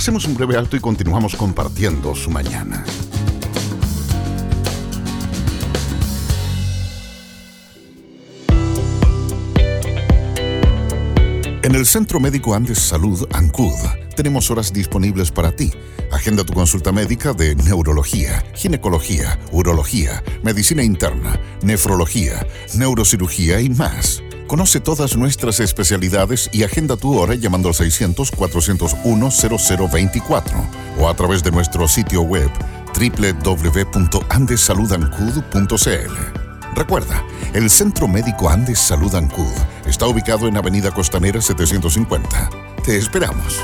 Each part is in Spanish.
Hacemos un breve alto y continuamos compartiendo su mañana. En el Centro Médico Andes Salud ANCUD tenemos horas disponibles para ti. Agenda tu consulta médica de neurología, ginecología, urología, medicina interna, nefrología, neurocirugía y más. Conoce todas nuestras especialidades y agenda tu hora llamando al 600-401-0024 o a través de nuestro sitio web www.andesaludancud.cl. Recuerda, el Centro Médico Andes Salud ANCUD está ubicado en Avenida Costanera 750. Te esperamos.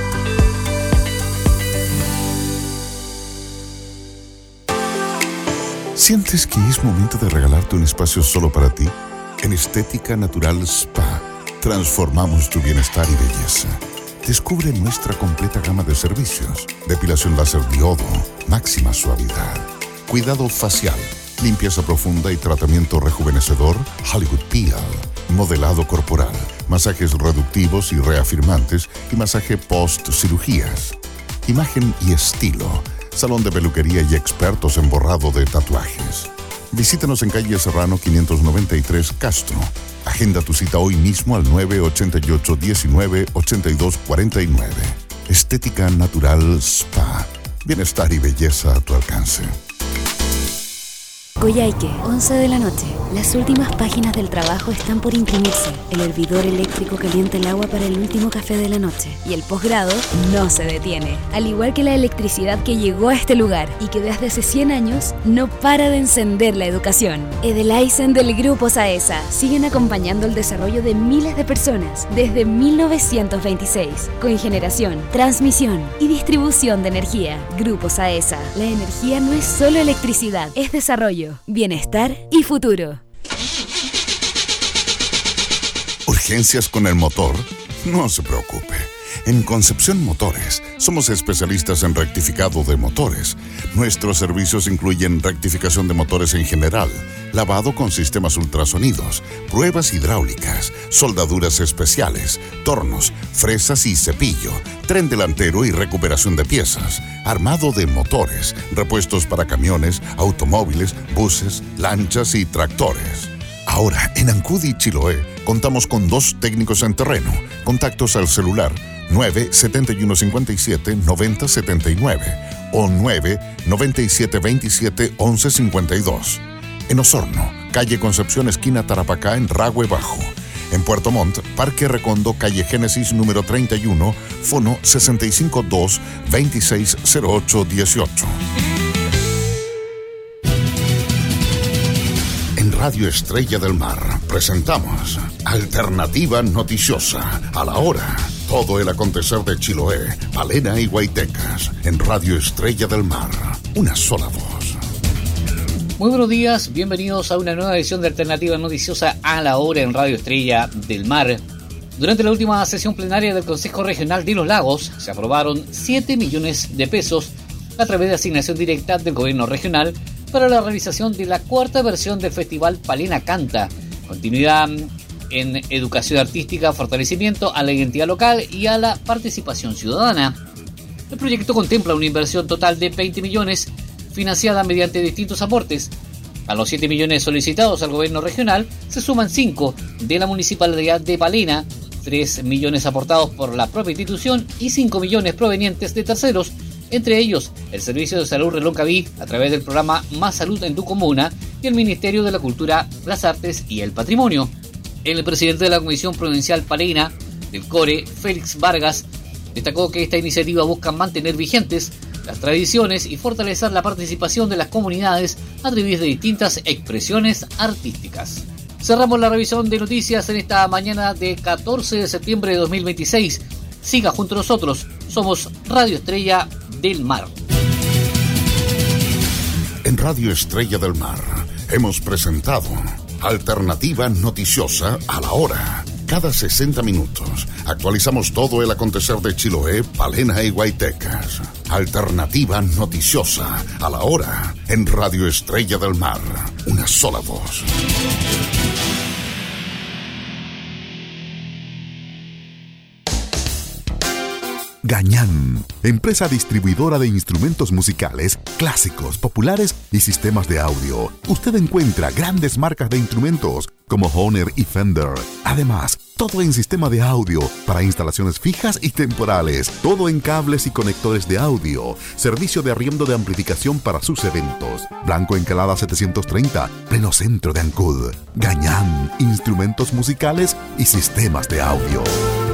¿Sientes que es momento de regalarte un espacio solo para ti? En Estética Natural Spa, transformamos tu bienestar y belleza. Descubre nuestra completa gama de servicios. Depilación láser diodo, máxima suavidad, cuidado facial, limpieza profunda y tratamiento rejuvenecedor Hollywood Peel, modelado corporal, masajes reductivos y reafirmantes y masaje post-cirugías. Imagen y estilo, salón de peluquería y expertos en borrado de tatuajes. Visítanos en calle Serrano 593 Castro. Agenda tu cita hoy mismo al 988-19-8249. Estética Natural Spa. Bienestar y belleza a tu alcance. Coyhaique, 11 de la noche. Las últimas páginas del trabajo están por imprimirse. El hervidor eléctrico calienta el agua para el último café de la noche. Y el posgrado no se detiene. Al igual que la electricidad que llegó a este lugar y que desde hace 100 años no para de encender la educación. Edelaisen del Grupo Saesa siguen acompañando el desarrollo de miles de personas desde 1926. Con generación, transmisión y distribución de energía. Grupo Saesa. La energía no es solo electricidad, es desarrollo, bienestar y futuro. ¿Urgencias con el motor? No se preocupe. En Concepción Motores somos especialistas en rectificado de motores. Nuestros servicios incluyen rectificación de motores en general, lavado con sistemas ultrasonidos, pruebas hidráulicas, soldaduras especiales, tornos, fresas y cepillo, tren delantero y recuperación de piezas, armado de motores, repuestos para camiones, automóviles, buses, lanchas y tractores. Ahora, en Ancud y Chiloé, contamos con 2 técnicos en terreno. Contactos al celular 9-7157-9079 o 9-9727-1152. En Osorno, calle Concepción, esquina Tarapacá, en Ragüe Bajo. En Puerto Montt, Parque Recondo, calle Génesis número 31, fono 652-260818. En Radio Estrella del Mar presentamos Alternativa Noticiosa a la hora. Todo el acontecer de Chiloé, Palena y Guaitecas. En Radio Estrella del Mar, una sola voz. Muy buenos días, bienvenidos a una nueva edición de Alternativa Noticiosa a la hora en Radio Estrella del Mar. Durante la última sesión plenaria del Consejo Regional de Los Lagos se aprobaron 7 millones de pesos a través de asignación directa del gobierno regional para la realización de la 4ª versión del Festival Palena Canta, continuidad en educación artística, fortalecimiento a la identidad local y a la participación ciudadana. El proyecto contempla una inversión total de 20 millones financiada mediante distintos aportes. A los 7 millones solicitados al gobierno regional se suman 5 de la municipalidad de Palena, 3 millones aportados por la propia institución y 5 millones provenientes de terceros, entre ellos el Servicio de Salud Reloncaví a través del programa Más Salud en tu Comuna y el Ministerio de la Cultura, las Artes y el Patrimonio. El presidente de la Comisión Provincial Palena del CORE, Félix Vargas, destacó que esta iniciativa busca mantener vigentes las tradiciones y fortalecer la participación de las comunidades a través de distintas expresiones artísticas. Cerramos la revisión de noticias en esta mañana de 14 de septiembre de 2026. Siga junto a nosotros, somos Radio Estrella del Mar. En Radio Estrella del Mar hemos presentado Alternativa Noticiosa a la hora. Cada 60 minutos actualizamos todo el acontecer de Chiloé, Palena y Guaitecas. Alternativa Noticiosa a la hora en Radio Estrella del Mar. Una sola voz. Gañán, empresa distribuidora de instrumentos musicales, clásicos, populares y sistemas de audio. Usted encuentra grandes marcas de instrumentos como Hohner y Fender. Además, todo en sistema de audio para instalaciones fijas y temporales. Todo en cables y conectores de audio. Servicio de arriendo de amplificación para sus eventos. Blanco Encalada 730, pleno centro de Ancud. Gañán, instrumentos musicales y sistemas de audio.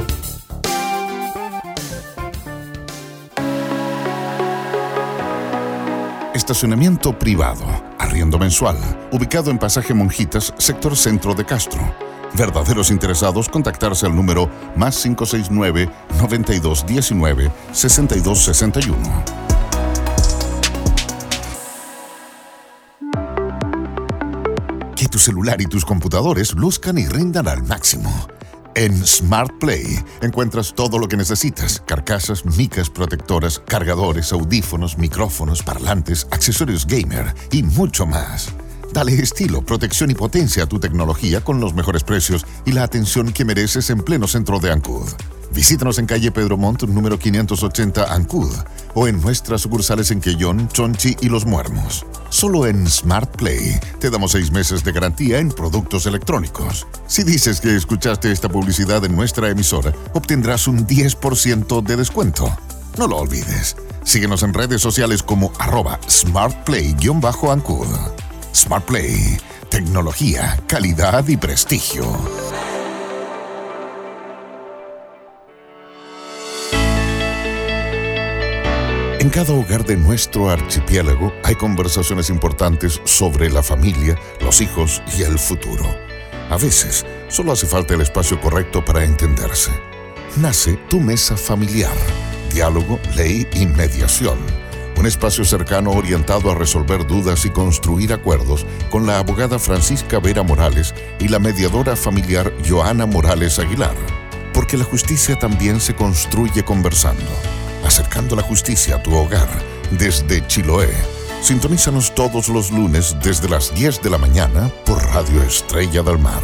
Estacionamiento privado, arriendo mensual, ubicado en Pasaje Monjitas, sector centro de Castro. Verdaderos interesados, contactarse al número +569 9219 6261. Que tu celular y tus computadores luzcan y rindan al máximo. En Smart Play encuentras todo lo que necesitas: carcasas, micas protectoras, cargadores, audífonos, micrófonos, parlantes, accesorios gamer y mucho más. Dale estilo, protección y potencia a tu tecnología con los mejores precios y la atención que mereces en pleno centro de Ancud. Visítanos en calle Pedro Montt, número 580, Ancud, o en nuestras sucursales en Quellón, Chonchi y Los Muermos. Solo en Smart Play te damos 6 meses de garantía en productos electrónicos. Si dices que escuchaste esta publicidad en nuestra emisora, obtendrás un 10% de descuento. No lo olvides. Síguenos en redes sociales como @smartplay_Ancud. Smart Play, tecnología, calidad y prestigio. En cada hogar de nuestro archipiélago hay conversaciones importantes sobre la familia, los hijos y el futuro. A veces, solo hace falta el espacio correcto para entenderse. Nace Tu Mesa Familiar, diálogo, ley y mediación. Un espacio cercano orientado a resolver dudas y construir acuerdos con la abogada Francisca Vera Morales y la mediadora familiar Joana Morales Aguilar. Porque la justicia también se construye conversando. Acercando la justicia a tu hogar desde Chiloé. Sintonízanos todos los lunes desde las 10 de la mañana por Radio Estrella del Mar.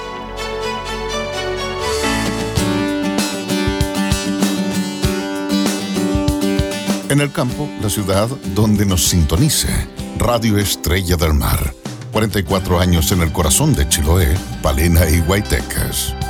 En el campo, la ciudad donde nos sintonice. Radio Estrella del Mar. 44 años en el corazón de Chiloé, Palena y Guaytecas.